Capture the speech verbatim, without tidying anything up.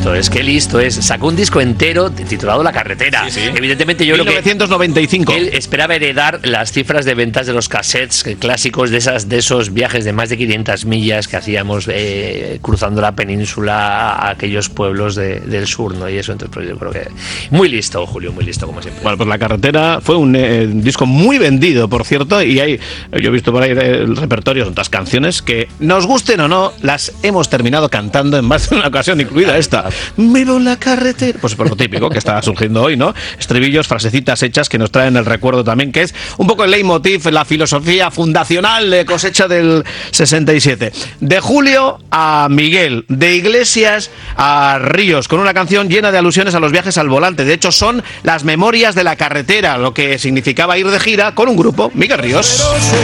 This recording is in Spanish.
listo es, qué listo es. Sacó un disco entero titulado La Carretera. Sí, sí. Evidentemente yo mil novecientos noventa y cinco. creo que él esperaba heredar las cifras de ventas de los cassettes clásicos de esas de esos viajes de más de quinientas millas que hacíamos eh, cruzando la península a aquellos pueblos de, del sur, ¿no? Y eso, entonces pues yo creo que muy listo, Julio, muy listo como siempre. Bueno, pues La Carretera fue un eh, disco muy vendido, por cierto, y hay, yo he visto por ahí el repertorio de otras canciones que, nos gusten o no, las hemos terminado cantando en más de una ocasión, incluida esta. Vivo en la carretera. Pues por lo típico que está surgiendo hoy, ¿no? Estribillos, frasecitas hechas que nos traen el recuerdo también, que es un poco el leitmotiv, la filosofía fundacional de Cosecha del sesenta y siete. De Julio a Miguel, de Iglesias a Ríos, con una canción llena de alusiones a los viajes al volante. De hecho, son las memorias de la carretera, lo que significaba ir de gira con un grupo, Miguel Ríos.